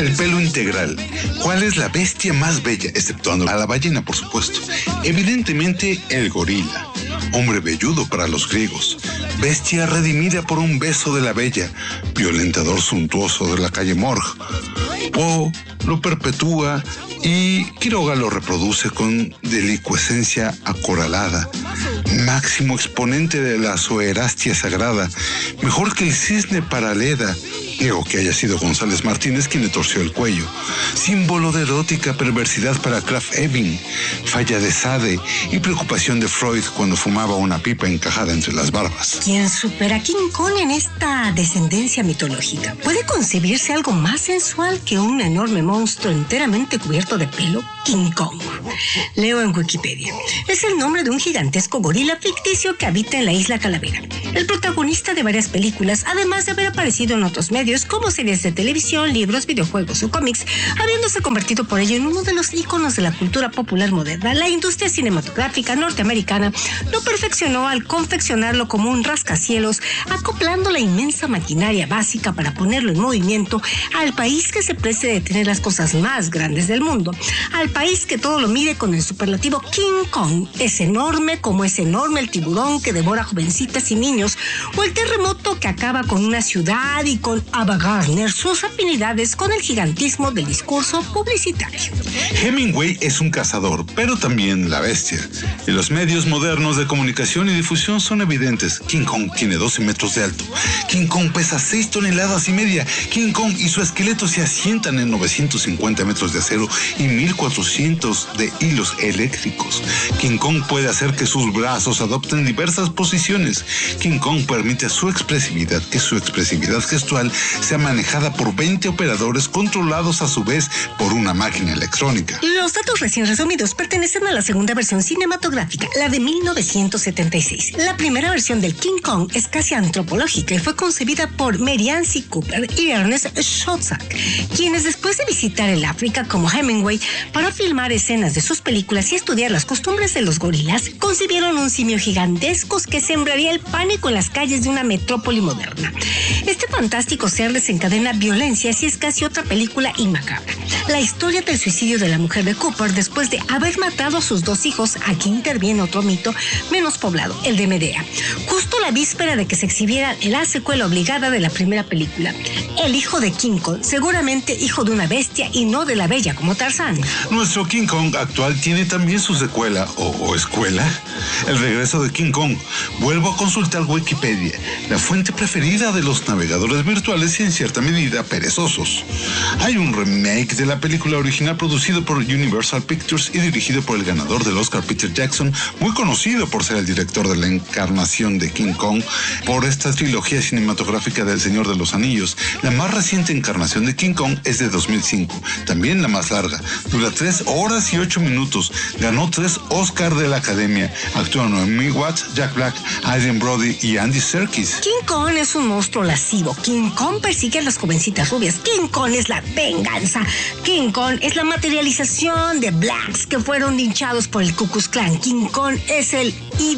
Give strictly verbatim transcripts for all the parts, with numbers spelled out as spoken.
El pelo integral. ¿Cuál es la bestia más bella? Exceptuando a la ballena, por supuesto. Evidentemente, el gorila. Hombre velludo para los griegos. Bestia redimida por un beso de la bella. Violentador suntuoso de la calle Morgue. Poe lo perpetúa y Quiroga lo reproduce con delicuescencia acorralada. Máximo exponente de la zoerastia sagrada. Mejor que el cisne para Leda. Digo que haya sido González Martínez quien le torció el cuello. Símbolo de erótica perversidad para Krafft Ebing, falla de Sade y preocupación de Freud cuando fumaba una pipa encajada entre las barbas. ¿Quién supera a King Kong en esta descendencia mitológica? ¿Puede concebirse algo más sensual que un enorme monstruo enteramente cubierto de pelo? King Kong. Leo en Wikipedia. Es el nombre de un gigantesco gorila ficticio que habita en la isla Calavera. El protagonista de varias películas, además de haber aparecido en otros medios como series de televisión, libros, videojuegos o cómics, habiéndose convertido por ello en uno de los íconos de la cultura popular moderna. La industria cinematográfica norteamericana lo perfeccionó al confeccionarlo como un rascacielos, acoplando la inmensa maquinaria básica para ponerlo en movimiento al país que se precie de tener las cosas más grandes del mundo, al país que todo lo mide con el superlativo King Kong. Es enorme como es enorme el tiburón que devora jovencitas y niños, o el terremoto que acaba con una ciudad y con Ava Gardner sus afinidades con el gigantismo del discurso publicitario. Hemingway es un cazador, pero también la bestia. En los medios modernos de comunicación y difusión son evidentes. King Kong tiene doce metros de alto. King Kong pesa seis toneladas y media. King Kong y su esqueleto se asientan en novecientos cincuenta metros de acero y mil cuatrocientos de hilos eléctricos. King Kong puede hacer que sus brazos adopten diversas posiciones. King Kong permite a su expresividad que su expresividad gestual sea manejada por veinte operadores controlados a su vez por una máquina electrónica. Los datos recién resumidos pertenecen a la segunda versión cinematográfica, la de mil novecientos setenta y seis. La primera versión del King Kong es casi antropológica y fue concebida por Merian C. Cooper y Ernest Schoedsack, quienes después de visitar el África como Hemingway para filmar escenas de sus películas y estudiar las costumbres de los gorilas, concibieron un simio gigantesco que sembraría el pánico en las calles de una metrópoli moderna. Este fantástico ser desencadena violencia y es casi otra película inmacabra. La historia del suicidio de la mujer de Cooper después de haber matado a sus dos hijos. Aquí interviene otro mito menos poblado, el de Medea. Justo la víspera de que se exhibiera la secuela obligada de la primera película. El hijo de King Kong, seguramente hijo de una bestia y no de la bella como Tarzán. Nuestro King Kong actual tiene también su secuela, o, o escuela, El regreso de King Kong. Vuelvo a consultar Wikipedia, la fuente preferida de los navegadores virtuales y en cierta medida perezosos. Hay un remake de la película original producido por Universal Pictures y dirigido por el ganador del Oscar Peter Jackson, muy conocido por ser el director de la encarnación de King Kong por esta trilogía cinematográfica del Señor de los Anillos. La más reciente encarnación de King Kong es de dos mil cinco, también la más larga. Dura tres horas y ocho minutos. Ganó tres Oscar de la Academia. Actúan Naomi Watts, Jack Black, Adrien Brody y Andy Serkis. King Kong es un monstruo lascivo. King Kong persigue a las jovencitas rubias. King Kong es la venganza. King Kong es la materialización de blacks que fueron linchados por el Ku Klux Klan. King Kong es el I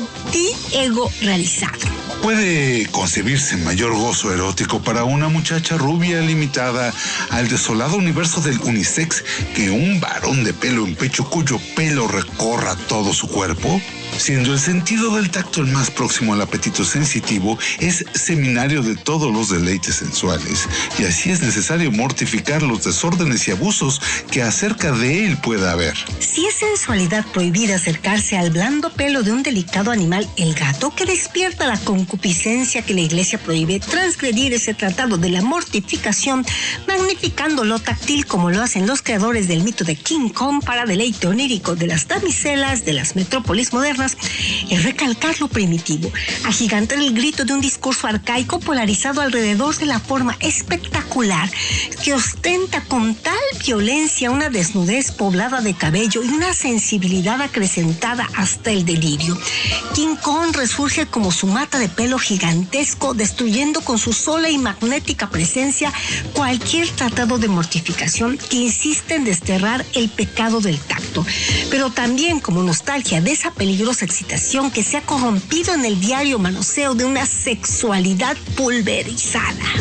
D ego realizado. Puede concebirse mayor gozo erótico para una muchacha rubia limitada al desolado universo del unisex que un varón de pelo en pecho cuyo pelo recorra todo su cuerpo. Siendo el sentido del tacto el más próximo al apetito sensitivo, es seminario de todos los deleites sensuales, y así es necesario mortificar los desórdenes y abusos que acerca de él pueda haber. Si es sensualidad prohibida acercarse al blando pelo de un delicado animal, el gato, que despierta la concupiscencia que la Iglesia prohíbe, transgredir ese tratado de la mortificación, magnificando lo táctil como lo hacen los creadores del mito de King Kong para deleite onírico de las damiselas de las metrópolis modernas, es recalcar lo primitivo, agigantar el grito de un discurso arcaico polarizado alrededor de la forma espectacular que ostenta con tal violencia una desnudez poblada de cabello y una sensibilidad acrecentada hasta el delirio. King Kong resurge como su mata de pelo gigantesco, destruyendo con su sola y magnética presencia cualquier tratado de mortificación que insiste en desterrar el pecado del tacto, pero también como nostalgia de esa peligrosa excitación que se ha corrompido en el diario manoseo de una sexualidad pulverizada.